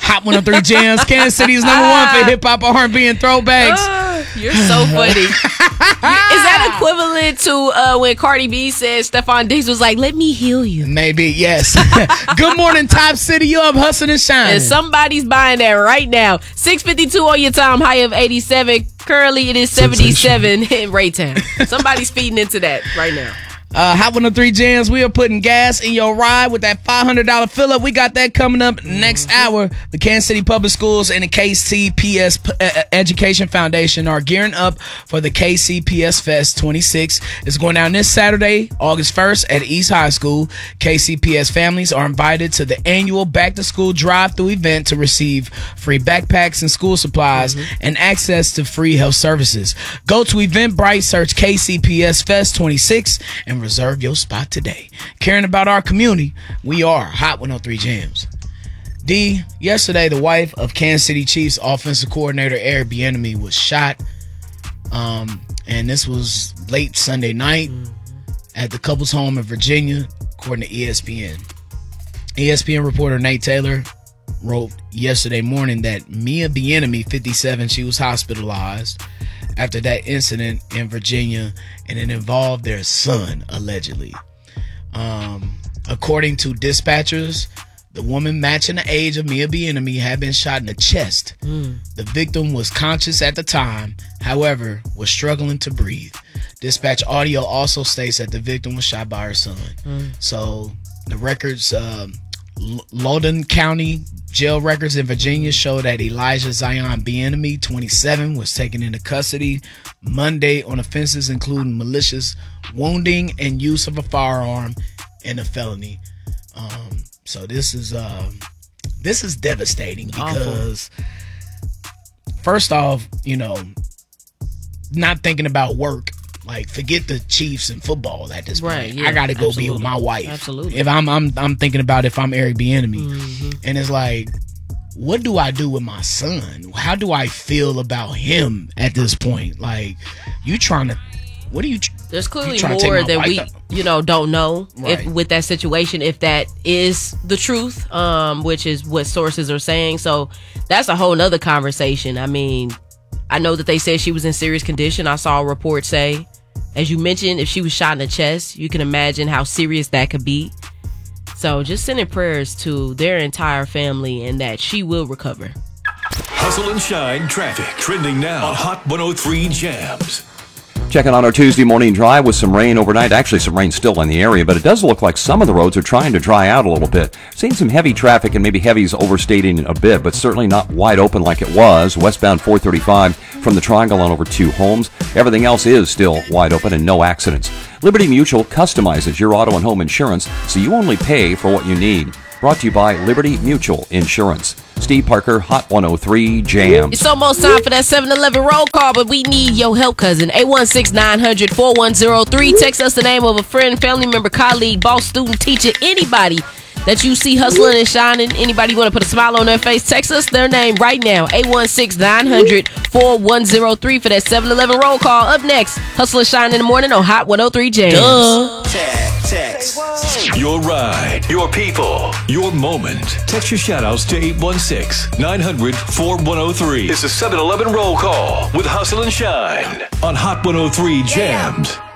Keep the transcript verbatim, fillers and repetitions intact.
Hot one oh three Jams, Kansas City's number one for hip hop, R and B, and throwbacks. Uh, you're so funny. Is that equivalent to uh, when Cardi B said Stephon Diggs was like, "Let me heal you"? Maybe, yes. Good morning, Top City. You up hustling and shining. And somebody's buying that right now. six fifty-two on your time, high of eighty-seven. Currently, it is seventy-seven in Raytown. Somebody's feeding into that right now. Uh, Hot one oh three Jams, we are putting gas in your ride with that five hundred dollars fill up. We got that coming up next hour. The Kansas City Public Schools and the K C P S P- uh, Education Foundation are gearing up for the K C P S Fest twenty-six. It's going down this Saturday, August first at East High School. K C P S families are invited to the annual back to school drive-through event to receive free backpacks and school supplies mm-hmm. and access to free health services. Go to Eventbrite, search K C P S Fest twenty-six, and reserve your spot today. Caring about our community, we are Hot one oh three Jams. D, yesterday the wife of Kansas City Chiefs offensive coordinator Eric Bieniemy was shot, um, and this was late Sunday night mm-hmm. at the couple's home in Virginia, according to E S P N. E S P N reporter Nate Taylor wrote yesterday morning that Mia Bieniemy, fifty-seven, she was hospitalized after that incident in Virginia, and it involved their son, allegedly. Um, according to dispatchers, the woman matching the age of Mia Bieniemy had been shot in the chest. Mm. The victim was conscious at the time, however, was struggling to breathe. Dispatch audio also states that the victim was shot by her son. Mm. So the records, um, Loudoun County jail records in Virginia show that Elijah Zion Bieniemy, twenty-seven, was taken into custody Monday on offenses including malicious wounding and use of a firearm and a felony. Um, so this is uh, this is devastating because awful. First off, you know, not thinking about work. Like, forget the Chiefs and football at this point. Right, yeah, I got to go absolutely. be with my wife. Absolutely. If I'm, I'm, I'm thinking about if I'm Eric Bieniemy, mm-hmm. and it's like, what do I do with my son? How do I feel about him at this point? Like, you trying to, what are you? There's clearly more that we, up? you know, don't know right. if with that situation, if that is the truth, um, which is what sources are saying. So that's a whole nother conversation. I mean, I know that they said she was in serious condition. I saw a report say, as you mentioned, if she was shot in the chest, you can imagine how serious that could be. So just sending prayers to their entire family and that she will recover. Hustle and shine traffic trending now on Hot one oh three Jams. Checking on our Tuesday morning drive with some rain overnight. Actually, some rain still in the area, but it does look like some of the roads are trying to dry out a little bit. Seeing some heavy traffic, and maybe heavy's overstating a bit, but certainly not wide open like it was. Westbound four thirty-five from the Triangle on over to Holmes. Everything else is still wide open and no accidents. Liberty Mutual customizes your auto and home insurance so you only pay for what you need. Brought to you by Liberty Mutual Insurance. Steve Parker, Hot one oh three Jams. It's almost time for that seven eleven roll call, but we need your help, cousin. eight one six, nine hundred, four one zero three. Text us the name of a friend, family member, colleague, boss, student, teacher, anybody that you see hustling and shining. Anybody you want to put a smile on their face, text us their name right now. eight one six, nine hundred, four one zero three for that seven eleven roll call. Up next, Hustle and Shine in the morning on Hot one oh three Jams. Duh. Text. Your ride, your people, your moment. Text your shoutouts to eight one six, nine hundred, four one zero three. It's a seven eleven roll call with Hustle and Shine on Hot one oh three Jams.